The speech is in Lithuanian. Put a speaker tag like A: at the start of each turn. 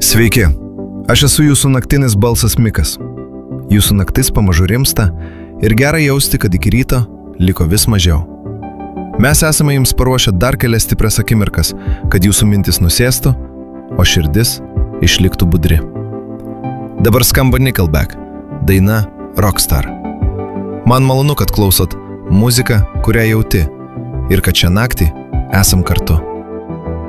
A: Sveiki, aš esu jūsų naktinis balsas Mikas. Jūsų naktis pamažu rimsta ir gera jausti, kad iki ryto liko vis mažiau. Mes esame jums paruošę dar kelias stiprias akimirkas, kad jūsų mintis nusėstų, o širdis išliktų budri. Dabar skamba Nickelback, daina Rockstar. Man malonu, kad klausot muziką, kurią jauti, ir kad šią naktį esam kartu.